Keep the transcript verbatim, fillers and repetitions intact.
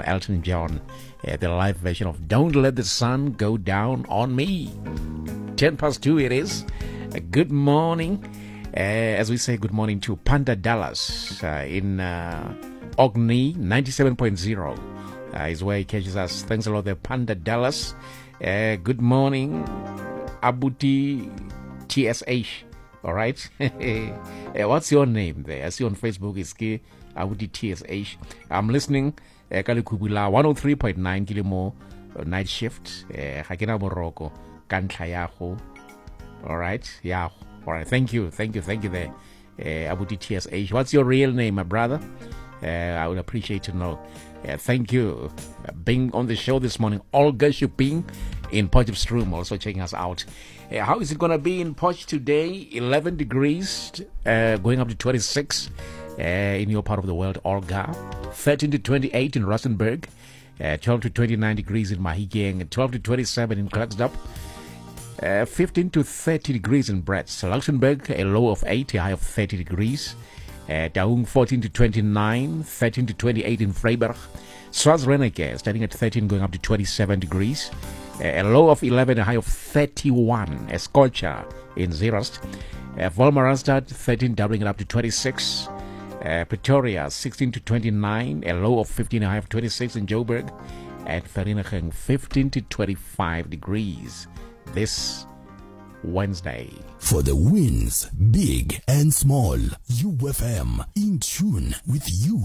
Elton John, uh, the live version of Don't Let the Sun Go Down on Me. ten past two it is. Uh, good morning. Uh, as we say, good morning to Panda Dallas uh, in uh, Ogni, ninety-seven point zero uh, is where he catches us. Thanks a lot there, Panda Dallas. Uh, good morning, Abuti T S H. All right. uh, what's your name there? I see on Facebook it's K Abuti T S H. I'm listening. Uh, Kalikubula one oh three point nine Kilimo uh, night shift. Hakina Morocco. Kantlayaho. All right. Yeah. All right, thank you, thank you, thank you there, uh, Abuti T S H. What's your real name, my brother? Uh, I would appreciate to know. Uh, thank you. Uh, being on the show this morning, Olga Shuping in Potchefstroom, also checking us out. Uh, how is it going to be in Potch today? eleven degrees, uh, going up to twenty-six uh, in your part of the world, Olga. thirteen to twenty-eight in Rustenburg. Uh, twelve to twenty-nine degrees in Mahigeng. twelve to twenty-seven in Klerksdorp. Uh, fifteen to thirty degrees in Brets. Luxembourg, a low of eight, a high of thirty degrees. Uh, Daung, fourteen to twenty-nine, thirteen to twenty-eight in Freiburg. Swaziland, starting at thirteen, going up to twenty-seven degrees. Uh, a low of eleven, a high of thirty-one. Escolcha in Zeerast. Uh, Volmarastad, thirteen, doubling it up to twenty-six. Uh, Pretoria, sixteen to twenty-nine, a low of fifteen, a high of twenty-six in Joburg. And Vereeniging, fifteen to twenty-five degrees. This Wednesday. For the wins, big and small, U F M, in tune with you.